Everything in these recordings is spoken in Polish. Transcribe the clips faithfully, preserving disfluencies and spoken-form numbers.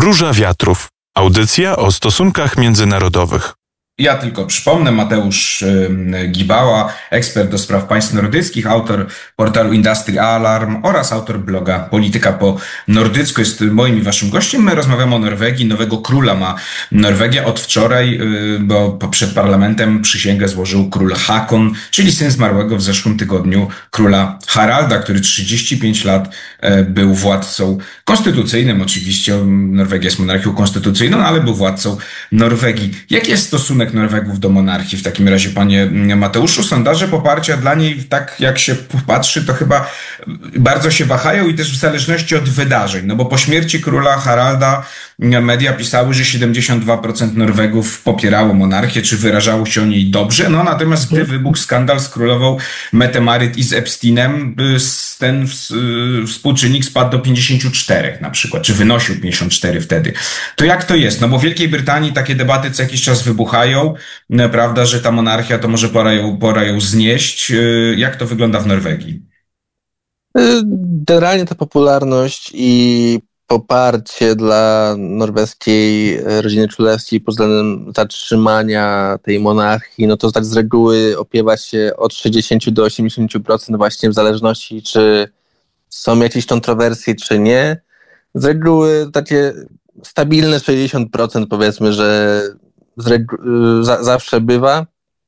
Róża Wiatrów. Audycja o stosunkach międzynarodowych. Ja tylko przypomnę, Mateusz Gibała, ekspert do spraw państw nordyckich, autor portalu Industry Alarm oraz autor bloga Polityka po nordycku jest moim i waszym gościem. My rozmawiamy o Norwegii. Nowego króla ma Norwegia od wczoraj, bo przed parlamentem przysięgę złożył król Haakon, czyli syn zmarłego w zeszłym tygodniu króla Haralda, który trzydzieści pięć lat był władcą konstytucyjnym. Oczywiście Norwegia jest monarchią konstytucyjną, ale był władcą Norwegii. Jaki jest stosunek Norwegów do monarchii w takim razie, panie Mateuszu? Sondaże poparcia dla niej, tak jak się patrzy, to chyba bardzo się wahają i też w zależności od wydarzeń. No bo po śmierci króla Haralda media pisały, że siedemdziesiąt dwa procent Norwegów popierało monarchię, czy wyrażało się o niej dobrze. No natomiast gdy wybuchł skandal z królową Mette-Marit i z Epsteinem, ten współczynnik spadł do pięćdziesiąt cztery na przykład, czy wynosił pięćdziesiąt cztery wtedy. To jak to jest? No bo w Wielkiej Brytanii takie debaty co jakiś czas wybuchają, prawda, że ta monarchia to może pora ją, pora ją znieść. Jak to wygląda w Norwegii? Generalnie ta popularność i poparcie dla norweskiej rodziny królewskiej pod względem zatrzymania tej monarchii, no to tak z reguły opiewa się od sześćdziesiąt do osiemdziesięciu procent właśnie w zależności, czy są jakieś kontrowersje, czy nie. Z reguły takie stabilne sześćdziesiąt procent powiedzmy, że z regu- za- zawsze bywa.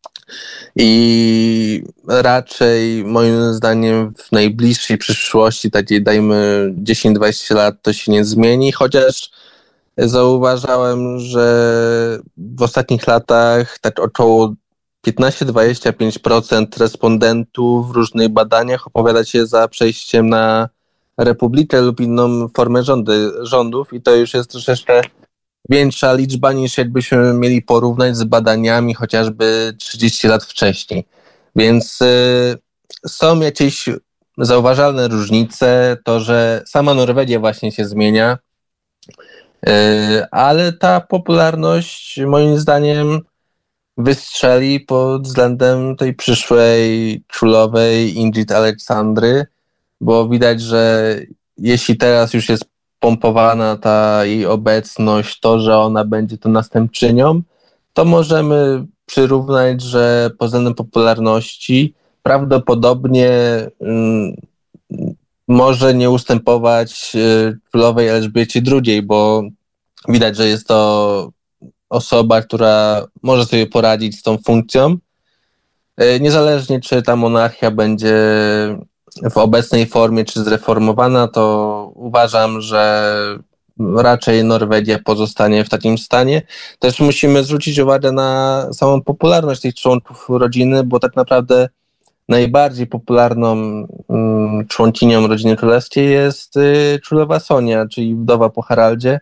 I raczej moim zdaniem w najbliższej przyszłości, takiej dajmy dziesięć do dwudziestu lat, to się nie zmieni, chociaż zauważałem, że w ostatnich latach tak około piętnaście do dwudziestu pięciu procent respondentów w różnych badaniach opowiada się za przejściem na republikę lub inną formę rządy, rządów i to już jest troszeczkę większa liczba niż jakbyśmy mieli porównać z badaniami chociażby trzydzieści lat wcześniej. Więc y, są jakieś zauważalne różnice, to, że sama Norwegia właśnie się zmienia, y, ale ta popularność moim zdaniem wystrzeli pod względem tej przyszłej królowej Ingrid Aleksandry, bo widać, że jeśli teraz już jest pompowana ta jej obecność, to, że ona będzie to następczynią, to możemy przyrównać, że pod względem popularności prawdopodobnie mm, może nie ustępować y, królowej Elżbiecie drugiej, bo widać, że jest to osoba, która może sobie poradzić z tą funkcją. Y, niezależnie, czy ta monarchia będzie w obecnej formie, czy zreformowana, to uważam, że raczej Norwegia pozostanie w takim stanie. Też musimy zwrócić uwagę na samą popularność tych członków rodziny, bo tak naprawdę najbardziej popularną mm, członkinią rodziny królewskiej jest y, królowa Sonia, czyli wdowa po Haraldzie,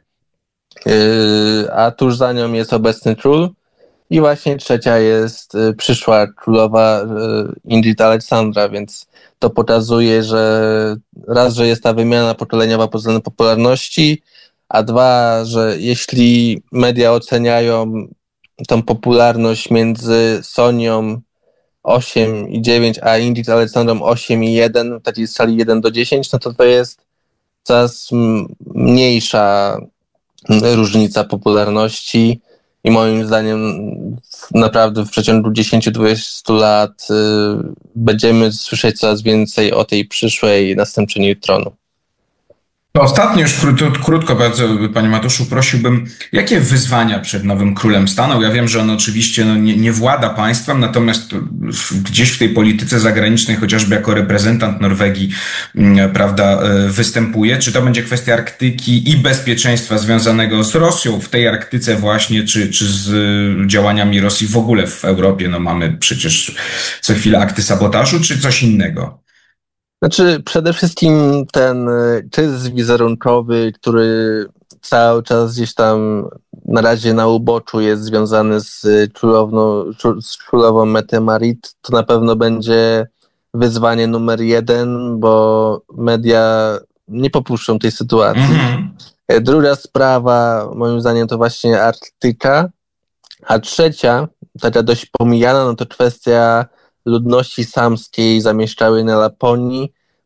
y, a tuż za nią jest obecny król. I właśnie trzecia jest y, przyszła królowa y, Ingrid Aleksandra, więc to pokazuje, że raz, że jest ta wymiana pokoleniowa pod względem popularności, a dwa, że jeśli media oceniają tą popularność między Sonią osiem i dziewięć, a Ingrid Aleksandrą osiem i jeden, w takiej skali jeden do dziesięciu, no to to jest coraz mniejsza różnica popularności. I moim zdaniem naprawdę w przeciągu dziesięć do dwudziestu lat y, będziemy słyszeć coraz więcej o tej przyszłej następczyni tronu. Ostatnio już krótko, krótko bardzo, panie Mateuszu, prosiłbym, jakie wyzwania przed nowym królem staną? Ja wiem, że on oczywiście no, nie, nie włada państwem, natomiast w, gdzieś w tej polityce zagranicznej, chociażby jako reprezentant Norwegii, prawda, występuje. Czy to będzie kwestia Arktyki i bezpieczeństwa związanego z Rosją w tej Arktyce właśnie, czy, czy z działaniami Rosji w ogóle w Europie? No mamy przecież co chwilę akty sabotażu, czy coś innego? Znaczy przede wszystkim ten kryzys wizerunkowy, który cały czas gdzieś tam na razie na uboczu jest związany z królowną, z królową Mette-Marit, to na pewno będzie wyzwanie numer jeden, bo media nie popuszczą tej sytuacji. Mm-hmm. Druga sprawa, moim zdaniem, to właśnie Arktyka, a trzecia, taka dość pomijana, no to kwestia ludności samskiej zamieszczały na Laponii,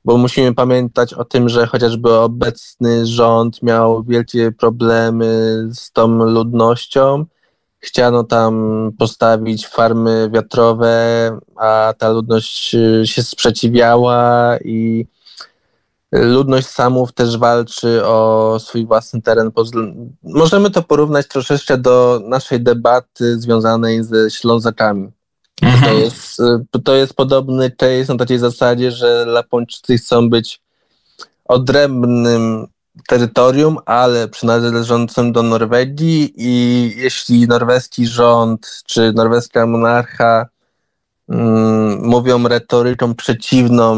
bo musimy pamiętać o tym, że chociażby obecny rząd miał wielkie problemy z tą ludnością. Chciano tam postawić farmy wiatrowe, a ta ludność się sprzeciwiała i ludność Samów też walczy o swój własny teren. Możemy to porównać troszeczkę do naszej debaty związanej ze Ślązakami. Mhm. To jest, to jest podobny case na takiej zasadzie, że Lapończycy chcą być odrębnym terytorium, ale przynależącym do Norwegii i jeśli norweski rząd czy norweska monarcha mm, mówią retoryką przeciwną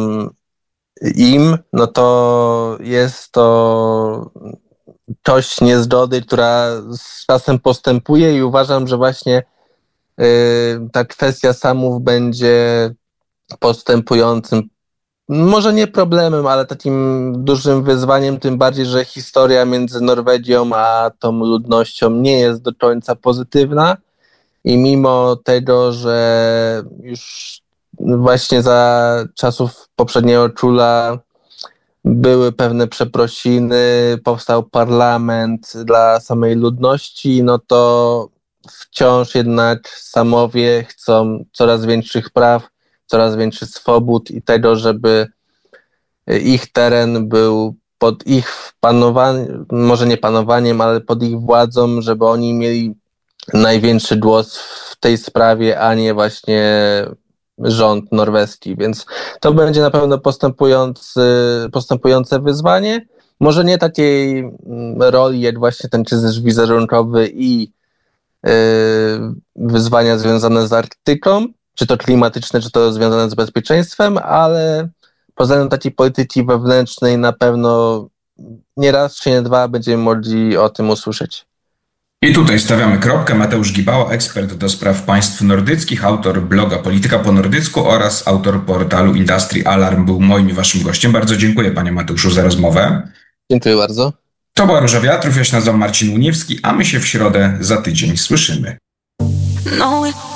im, no to jest to coś niezgody, która z czasem postępuje i uważam, że właśnie y, ta kwestia Samów będzie postępującym, może nie problemem, ale takim dużym wyzwaniem, tym bardziej, że historia między Norwegią a tą ludnością nie jest do końca pozytywna i mimo tego, że już właśnie za czasów poprzedniego króla były pewne przeprosiny, powstał parlament dla samej ludności, no to wciąż jednak Samowie chcą coraz większych praw, coraz większych swobód i tego, żeby ich teren był pod ich panowaniem, może nie panowaniem, ale pod ich władzą, żeby oni mieli największy głos w tej sprawie, a nie właśnie rząd norweski, więc to będzie na pewno postępujący, postępujące wyzwanie. Może nie takiej roli jak właśnie ten kryzys wizerunkowy i yy, wyzwania związane z Arktyką, czy to klimatyczne, czy to związane z bezpieczeństwem, ale pod względem takiej polityki wewnętrznej na pewno nie raz, czy nie dwa będziemy mogli o tym usłyszeć. I tutaj stawiamy kropkę. Mateusz Gibała, ekspert do spraw państw nordyckich, autor bloga Polityka po nordycku oraz autor portalu Industry Alarm był moim i waszym gościem. Bardzo dziękuję, panie Mateuszu, za rozmowę. Dziękuję bardzo. To była Róża Wiatrów, ja się nazywam Marcin Uniewski, a my się w środę za tydzień słyszymy. No.